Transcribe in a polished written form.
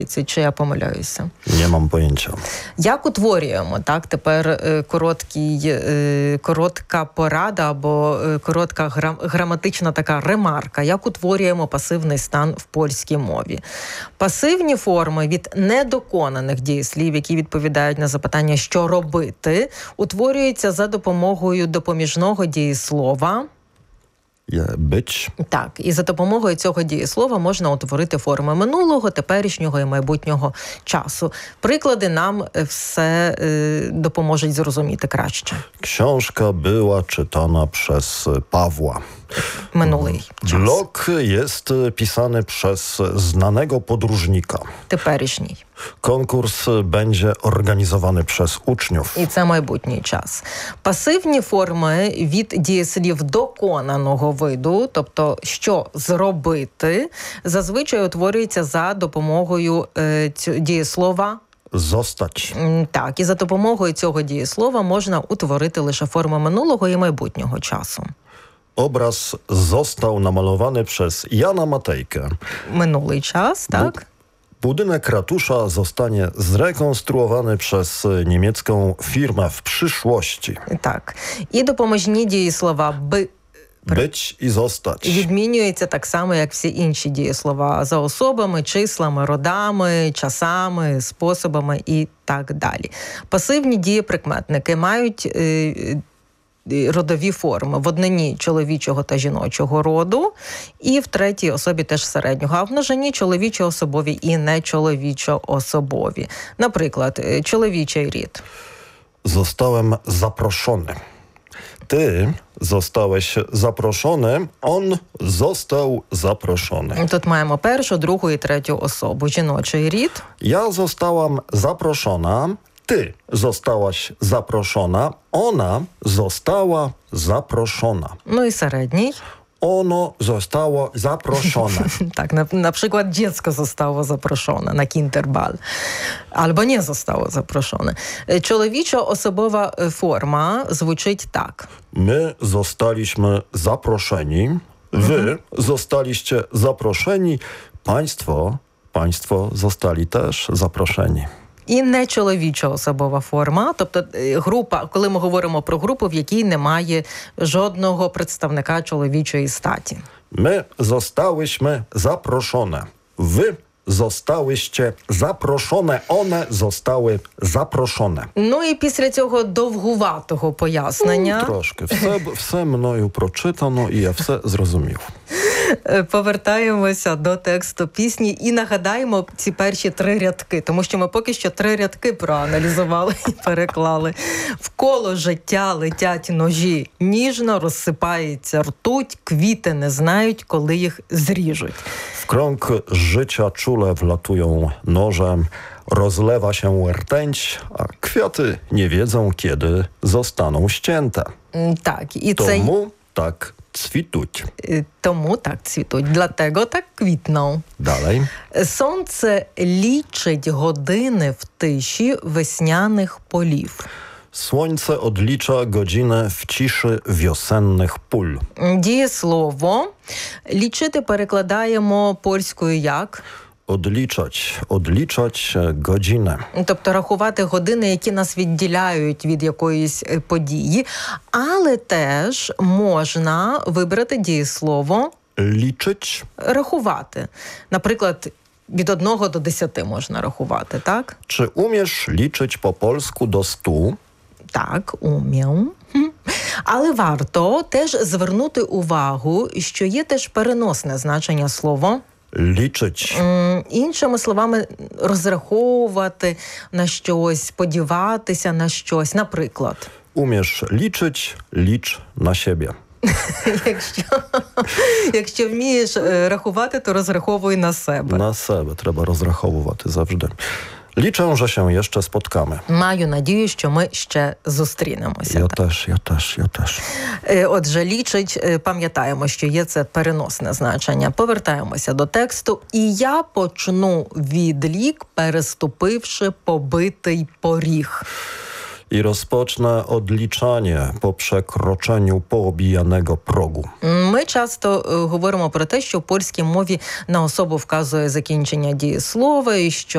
Чи я помиляюся? Nie mam pojęcia. Як утворюємо, так, тепер коротка порада або коротка граматична така ремарка, як утворюємо пасивний стан в польській мові? Пасивні форми від недоконаних дієслів, які відповідають на запитання «що робити», утворюються за допомогою допоміжного дієслова. Być. Так, і за допомогою цього дієслова можна утворити форми минулого, теперішнього і майбутнього часу. Приклади нам все допоможуть зрозуміти краще. Książka była czytana przez Pawła. Минулий час. Blog jest pisany przez znanego podróżnika. Теперішній. Konkurs będzie organizowany przez uczniów. І це майбутній час. Пасивні форми від дієслів доконаного виду, тобто «що зробити», зазвичай утворюються за допомогою дієслова Zostać. Так, і за допомогою цього дієслова можна утворити лише форми минулого і майбутнього часу. Obraz został namalowany przez Jana Matejkę. Минулий час, так? Budynek ratusza zostanie zrekonstruowany przez niemiecką firmę w przyszłości. Так. І допоможні дієслова Być i zostać. відмінюються так само, як всі інші дієслова за особами, числами, родами, часами, способами і так далі. Пасивні дієприкметники мають родові форми в однині чоловічого та жіночого роду і в третій особі теж середнього, а в множині чоловічо-особові і нечоловічо-особові. Наприклад, чоловічий рід. Zostałem zaproszony. Ty zostałeś zaproszony, on został zaproszony. Тут маємо першу, другу і третю особу. Жіночий рід. Ja zostałam zaproszona, ty zostałaś zaproszona, ona została zaproszona. Ну і середній. Ono zostało zaproszone. Так, наприклад, dziecko zostało zaproszone na Kinderball. Albo nie zostało zaproszone. Чоловічо-особова форма звучить так. My zostaliśmy zaproszeni, wy zostaliście zaproszeni, państwo zostali też zaproszeni. І нечоловічо-особова форма, тобто група, коли ми говоримо про групу, в якій немає жодного представника чоловічої статі. My zostałyśmy zaproszone. Wy zostałyście zaproszone. One zostały zaproszone. Ну і після цього довгуватого пояснення... Трошки. Все мною прочитано, і я все зрозумів. Повертаємося до тексту пісні і нагадаємо ці перші 3 рядки, тому що ми поки що 3 рядки проаналізували і переклали. Вколо життя летять ножі, ніжно розсипається ртуть, квіти не знають, коли їх зріжуть. W krąg życia czule wlatują nożem, rozlewa się rtęć, a kwiaty nie wiedzą, kiedy zostaną ścięte. Так, і Тому так цвітуть. Тому так цвітуть. Dlatego так квітną. Dalej. Сонце лічить години в тиші весняних полів. Słońce odlicza godzinę w ciszy wiosennych pól. Дієслово лічити перекладаємо польською як? Odliczać godzinę. Тобто рахувати години, які нас відділяють від якоїсь події. Але теж можна вибрати дієслово Liczyć. Рахувати. Наприклад, від 1 до 10 можна рахувати, так? Czy umiesz liczyć po polsku do 100? Так, умію. Але варто теж звернути увагу, що є теж переносне значення слова. Liczyć. Іншими словами, розраховувати на щось, сподіватися на щось. Наприклад. Umiesz liczyć, licz na siebie. Якщо вмієш рахувати, то розраховуй на себе. Na себе треба розраховувати завжди. Liczę, że się jeszcze spotkamy. Маю надію, що ми ще зустрінемося. Я теж. Отже, лічить, пам'ятаємо, що є це переносне значення. Повертаємося до тексту. І я почну відлік, переступивши побитий поріг. I rozpocznę odliczanie po przekroczeniu poobijanego progu. Ми часто говоримо про те, що в польській мові на особу вказує закінчення дієслова, і що